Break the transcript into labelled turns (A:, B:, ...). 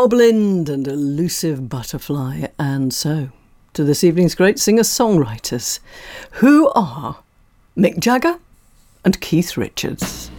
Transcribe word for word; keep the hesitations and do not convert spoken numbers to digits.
A: goblin and elusive butterfly. And so, to this evening's great singer-songwriters, who are Mick Jagger and Keith Richards.